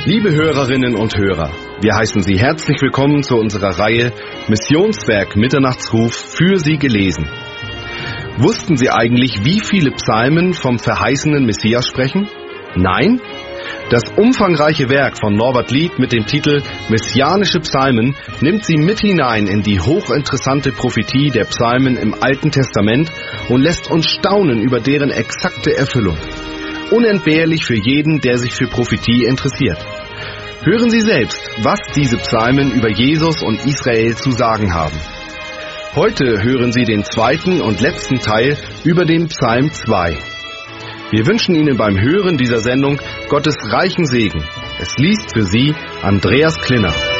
Liebe Hörerinnen und Hörer, wir heißen Sie herzlich willkommen zu unserer Reihe Missionswerk Mitternachtsruf für Sie gelesen. Wussten Sie eigentlich, wie viele Psalmen vom verheißenen Messias sprechen? Nein? Das umfangreiche Werk von Norbert Lied mit dem Titel Messianische Psalmen nimmt Sie mit hinein in die hochinteressante Prophetie der Psalmen im Alten Testament und lässt uns staunen über deren exakte Erfüllung. Unentbehrlich für jeden, der sich für Prophetie interessiert. Hören Sie selbst, was diese Psalmen über Jesus und Israel zu sagen haben. Heute hören Sie den zweiten und letzten Teil über den Psalm 2. Wir wünschen Ihnen beim Hören dieser Sendung Gottes reichen Segen. Es liest für Sie Andreas Klinner.